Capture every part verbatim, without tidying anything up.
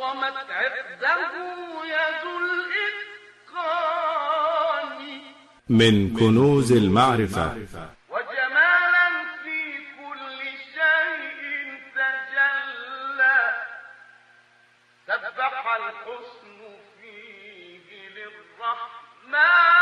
عظمت عقده يد الإتقان من كنوز المعرفة وجمالا في كل شيء تجلى سبح الحسن فيه للرحمن.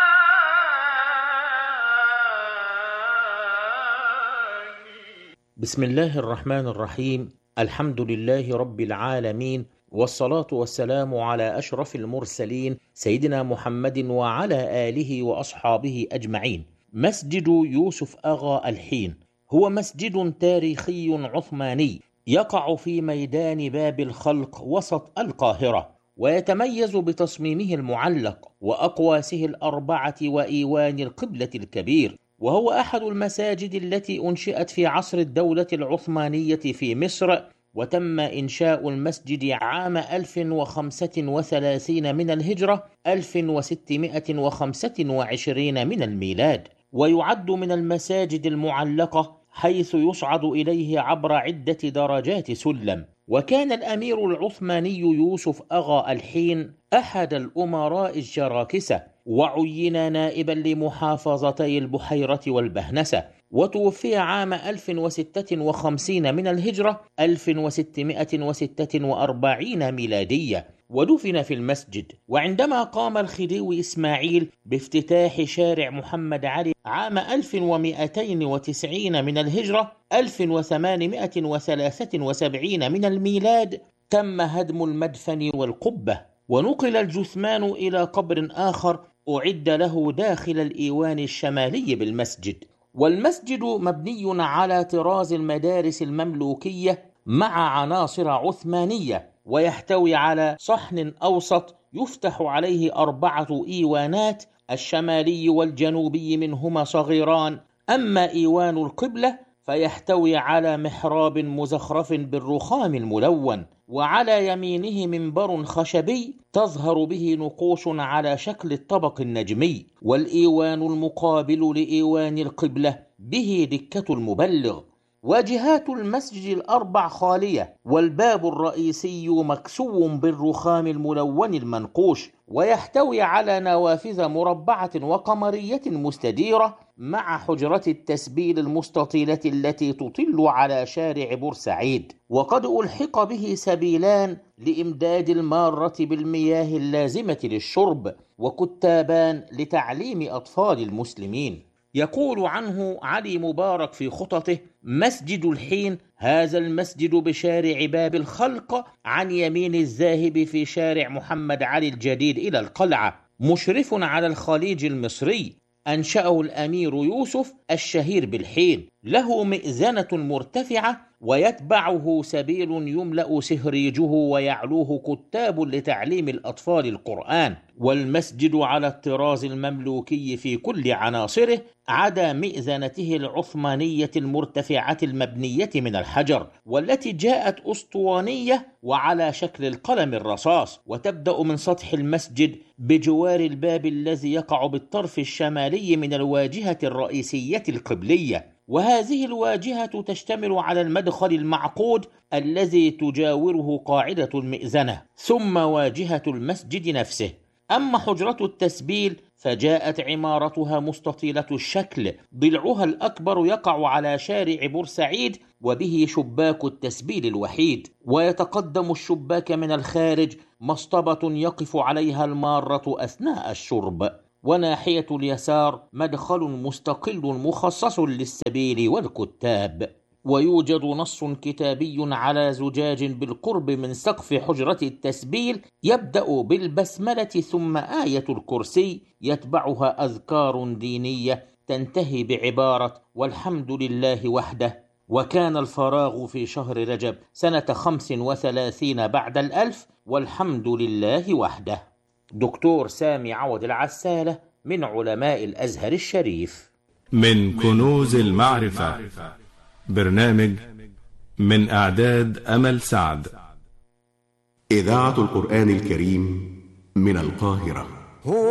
بسم الله الرحمن الرحيم. الحمد لله رب العالمين، والصلاة والسلام على أشرف المرسلين سيدنا محمد وعلى آله وأصحابه أجمعين. مسجد يوسف أغا الحين هو مسجد تاريخي عثماني يقع في ميدان باب الخلق وسط القاهرة، ويتميز بتصميمه المعلق وأقواسه الأربعة وإيوان القبلة الكبير، وهو أحد المساجد التي أنشئت في عصر الدولة العثمانية في مصر، وتم إنشاء المسجد عام ألف وخمسة وثلاثين من الهجرة ألف وستمائة وخمسة وعشرين من الميلاد، ويعد من المساجد المعلقة حيث يصعد إليه عبر عدة درجات سلم. وكان الأمير العثماني يوسف أغا الحين أحد الأمراء الجراكسة، وعين نائبا لمحافظتي البحيرة والبهنسة، وتوفي عام ألف وستة وخمسين من الهجرة ألف وستمائة وستة وأربعين ميلادية، ودفن في المسجد. وعندما قام الخديوي إسماعيل بافتتاح شارع محمد علي عام ألف ومائتين وتسعين من الهجرة ألف وثمانمائة وثلاثة وسبعين من الميلاد، تم هدم المدفن والقبة، ونقل الجثمان إلى قبر آخر أعد له داخل الإيوان الشمالي بالمسجد. والمسجد مبني على طراز المدارس المملوكية مع عناصر عثمانية، ويحتوي على صحن أوسط يفتح عليه أربعة إيوانات، الشمالي والجنوبي منهما صغيران. أما إيوان القبلة فيحتوي على محراب مزخرف بالرخام الملون، وعلى يمينه منبر خشبي تظهر به نقوش على شكل الطبق النجمي، والإيوان المقابل لإيوان القبلة به دكة المبلغ. واجهات المسجد الأربع خالية، والباب الرئيسي مكسو بالرخام الملون المنقوش، ويحتوي على نوافذ مربعة وقمرية مستديرة مع حجرة التسبيل المستطيلة التي تطل على شارع بورسعيد. وقد ألحق به سبيلان لإمداد المارة بالمياه اللازمة للشرب، وكتابان لتعليم أطفال المسلمين. يقول عنه علي مبارك في خططه: مسجد الحين هذا المسجد بشارع باب الخلق عن يمين الذاهب في شارع محمد علي الجديد إلى القلعة، مشرف على الخليج المصري، أنشأه الأمير يوسف الشهير بالحين، له مئذنة مرتفعة ويتبعه سبيل يملأ سهريجه ويعلوه كتاب لتعليم الأطفال القرآن. والمسجد على الطراز المملوكي في كل عناصره عدا مئذنته العثمانية المرتفعة المبنية من الحجر، والتي جاءت أسطوانية وعلى شكل القلم الرصاص، وتبدأ من سطح المسجد بجوار الباب الذي يقع بالطرف الشمالي من الواجهة الرئيسية القبلية. وهذه الواجهة تشتمل على المدخل المعقود الذي تجاوره قاعدة المئذنة، ثم واجهة المسجد نفسه. أما حجرة التسبيل فجاءت عمارتها مستطيلة الشكل، ضلعها الأكبر يقع على شارع بورسعيد، وبه شباك التسبيل الوحيد، ويتقدم الشباك من الخارج مصطبة يقف عليها المارة أثناء الشرب. وناحية اليسار مدخل مستقل مخصص للسبيل والكتاب. ويوجد نص كتابي على زجاج بالقرب من سقف حجرة التسبيل يبدأ بالبسملة ثم آية الكرسي، يتبعها أذكار دينية تنتهي بعبارة والحمد لله وحده. وكان الفراغ في شهر رجب سنة خمس وثلاثين بعد الألف، والحمد لله وحده. دكتور سامي عوض العسالة من علماء الأزهر الشريف. من كنوز المعرفة، برنامج من إعداد أمل سعد. إذاعة القرآن الكريم من القاهرة.